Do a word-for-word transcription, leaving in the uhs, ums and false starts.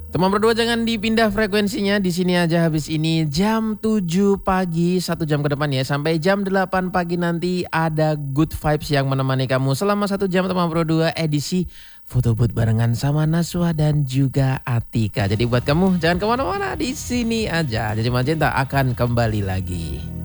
Teman berdua jangan dipindah frekuensinya, di sini aja habis ini jam tujuh pagi, satu jam ke depan ya. Sampai jam delapan pagi nanti ada good vibes yang menemani kamu selama satu jam teman berdua edisi Foto Booth barengan sama Naswa dan juga Atika. Jadi buat kamu jangan kemana-mana, di sini aja. Jadi Magenta akan kembali lagi.